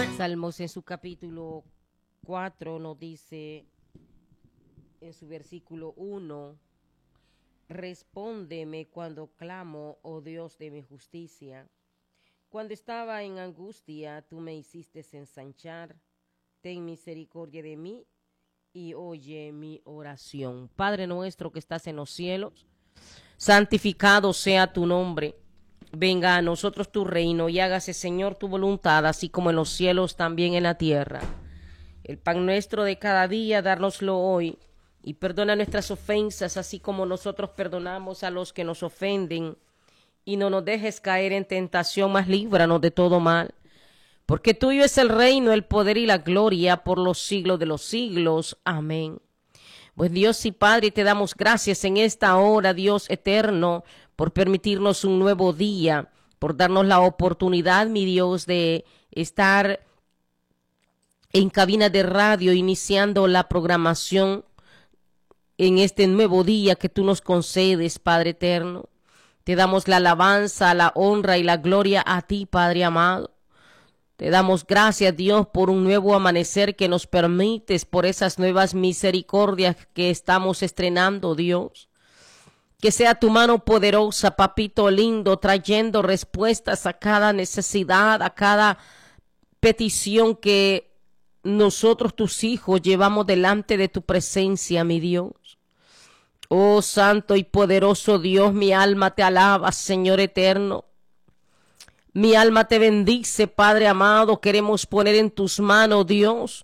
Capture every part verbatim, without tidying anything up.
Salmos en su capítulo cuatro nos dice en su versículo uno: respóndeme cuando clamo, oh Dios de mi justicia. Cuando estaba en angustia, tú me hiciste ensanchar. Ten misericordia de mí y oye mi oración. Padre nuestro que estás en los cielos, santificado sea tu nombre. Venga a nosotros tu reino y hágase, Señor, tu voluntad, así como en los cielos, también en la tierra. El pan nuestro de cada día, dárnoslo hoy, y perdona nuestras ofensas, así como nosotros perdonamos a los que nos ofenden. Y no nos dejes caer en tentación, mas líbranos de todo mal. Porque tuyo es el reino, el poder y la gloria por los siglos de los siglos. Amén. Pues Dios y Padre, te damos gracias en esta hora, Dios eterno, por permitirnos un nuevo día, por darnos la oportunidad, mi Dios, de estar en cabina de radio, iniciando la programación en este nuevo día que tú nos concedes, Padre eterno. Te damos la alabanza, la honra y la gloria a ti, Padre amado. Te damos gracias, Dios, por un nuevo amanecer que nos permites, por esas nuevas misericordias que estamos estrenando, Dios. Que sea tu mano poderosa, papito lindo, trayendo respuestas a cada necesidad, a cada petición que nosotros, tus hijos, llevamos delante de tu presencia, mi Dios. Oh, santo y poderoso Dios, mi alma te alaba, Señor eterno. Mi alma te bendice, Padre amado. Queremos poner en tus manos, Dios,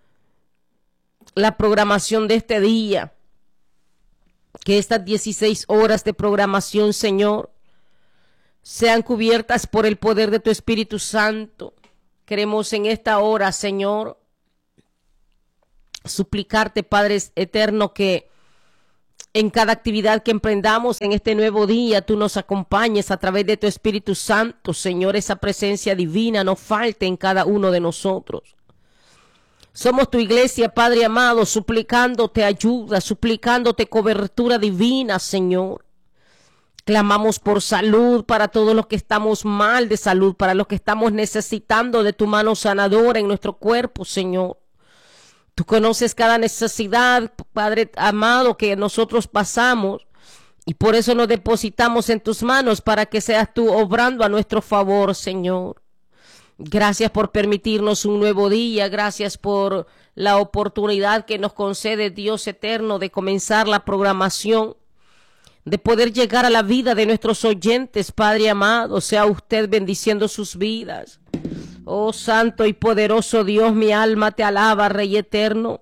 la programación de este día. Que estas dieciséis horas de programación, Señor, sean cubiertas por el poder de tu Espíritu Santo. Queremos en esta hora, Señor, suplicarte, Padre eterno, que en cada actividad que emprendamos en este nuevo día, tú nos acompañes a través de tu Espíritu Santo, Señor. Esa presencia divina no falte en cada uno de nosotros. Somos tu iglesia, Padre amado, suplicándote ayuda, suplicándote cobertura divina, Señor. Clamamos por salud para todos los que estamos mal de salud, para los que estamos necesitando de tu mano sanadora en nuestro cuerpo, Señor. Tú conoces cada necesidad, Padre amado, que nosotros pasamos, y por eso nos depositamos en tus manos para que seas tú obrando a nuestro favor, Señor. Gracias por permitirnos un nuevo día, gracias por la oportunidad que nos concede Dios eterno de comenzar la programación, de poder llegar a la vida de nuestros oyentes, Padre amado. Sea usted bendiciendo sus vidas. Oh, santo y poderoso Dios, mi alma te alaba, Rey eterno.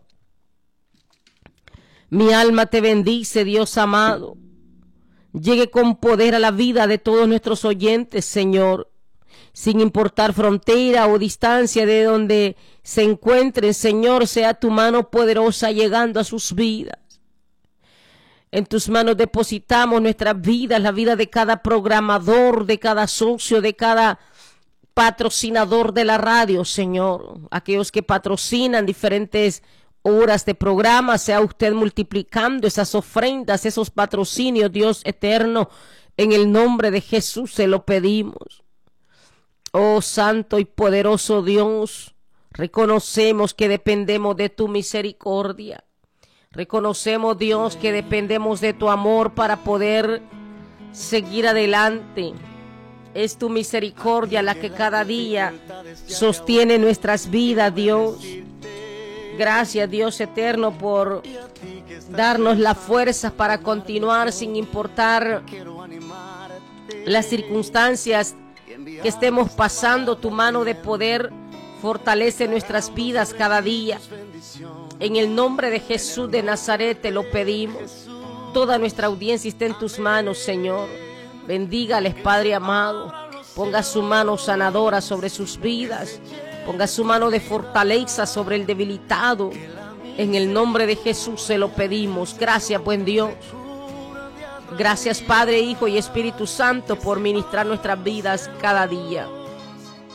Mi alma te bendice, Dios amado. Llegue con poder a la vida de todos nuestros oyentes, Señor, sin importar frontera o distancia de donde se encuentren, Señor. Sea tu mano poderosa llegando a sus vidas. En tus manos depositamos nuestras vidas, la vida de cada programador, de cada socio, de cada patrocinador de la radio, Señor. Aquellos que patrocinan diferentes horas de programa, sea usted multiplicando esas ofrendas, esos patrocinios, Dios eterno. En el nombre de Jesús se lo pedimos. Oh, santo y poderoso Dios, reconocemos que dependemos de tu misericordia. Reconocemos, Dios, que dependemos de tu amor para poder seguir adelante. Es tu misericordia la que cada día sostiene nuestras vidas, Dios. Gracias, Dios eterno, por darnos las fuerzas para continuar sin importar las circunstancias que estemos pasando. Tu mano de poder fortalece nuestras vidas cada día. En el nombre de Jesús de Nazaret te lo pedimos. Toda nuestra audiencia está en tus manos, Señor. Bendígales, Padre amado. Ponga su mano sanadora sobre sus vidas. Ponga su mano de fortaleza sobre el debilitado. En el nombre de Jesús se lo pedimos. Gracias, buen Dios. Gracias, Padre, Hijo y Espíritu Santo, por ministrar nuestras vidas cada día.